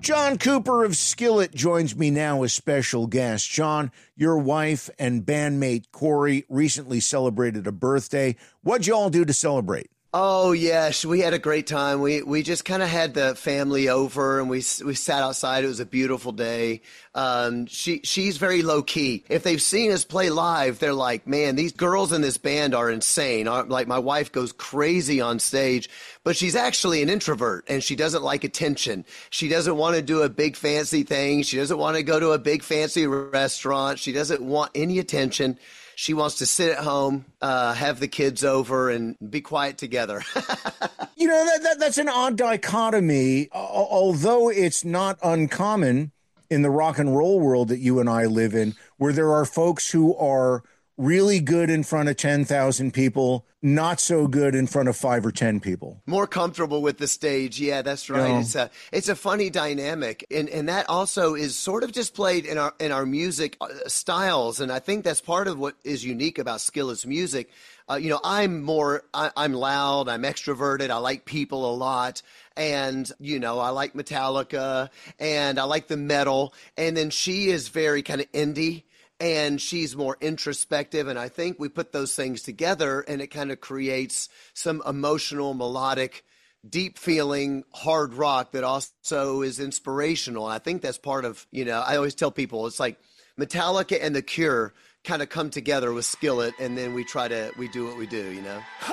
John Cooper of Skillet joins me now as special guest. John, your wife and bandmate Corey recently celebrated a birthday. What'd you all do to celebrate? Oh, yes. We had a great time. We just kind of had the family over and we sat outside. It was a beautiful day. She's very low key. If they've seen us play live, they're like, man, these girls in this band are insane. Like my wife goes crazy on stage, but she's actually an introvert and she doesn't like attention. She doesn't want to do a big fancy thing. She doesn't want to go to a big fancy restaurant. She doesn't want any attention. She wants to sit at home, have the kids over, and be quiet together. You know, that's an odd dichotomy, although it's not uncommon in the rock and roll world that you and I live in, where there are folks who are really good in front of 10,000 people, not so good in front of 5 or 10 people. More comfortable with the stage. Yeah, that's right. No. It's a funny dynamic. And that also is sort of displayed in our music styles. And I think that's part of what is unique about Skillet's music. I'm loud, I'm extroverted, I like people a lot. And, I like Metallica and I like the metal. And then she is very kind of indie. And she's more introspective, and I think we put those things together, and it kind of creates some emotional, melodic, deep-feeling hard rock that also is inspirational. I think that's part of, I always tell people, it's like Metallica and The Cure kind of come together with Skillet, and then we do what we do,